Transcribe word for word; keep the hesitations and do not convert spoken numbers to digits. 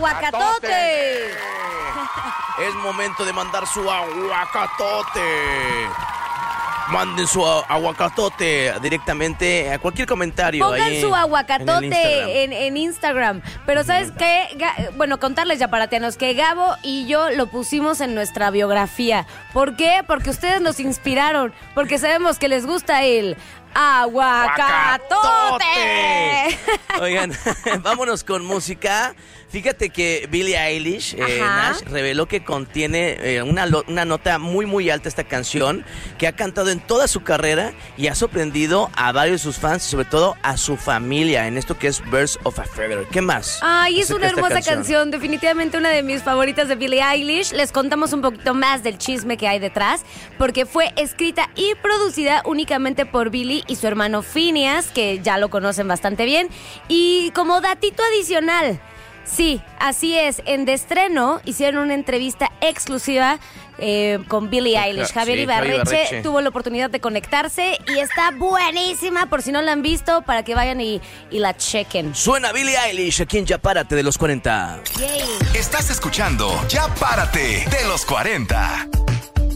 aguacatote. Es momento de mandar su aguacatote. Manden su aguacatote directamente a cualquier comentario. Pongan ahí su aguacatote en, Instagram. en, en Instagram. Pero ¿sabes qué? Ga- bueno, contarles ya paratianos que Gabo y yo lo pusimos en nuestra biografía. ¿Por qué? Porque ustedes nos inspiraron. Porque sabemos que les gusta el aguacatote. Oigan, vámonos con música. Fíjate que Billie Eilish, eh, Nash, reveló que contiene eh, una, lo- una nota muy muy alta esta canción, que ha cantado en toda su carrera y ha sorprendido a varios de sus fans y sobre todo a su familia en esto que es Birds of a Feather. ¿Qué más? Ay, es acerca una de esta hermosa canción. Definitivamente una de mis favoritas de Billie Eilish. Les contamos un poquito más del chisme que hay detrás, porque fue escrita y producida únicamente por Billie y su hermano Phineas, que ya lo conocen bastante bien. Y como datito adicional, sí, así es, en de estreno hicieron una entrevista exclusiva eh, con Billie Eilish. Sí, Javier Javier Ibarreche Ibarreche. tuvo la oportunidad de conectarse y está buenísima, por si no la han visto, para que vayan y, y la chequen. Suena Billie Eilish aquí en Ya Párate de los cuarenta. Yay. Estás escuchando Ya Párate de los cuarenta.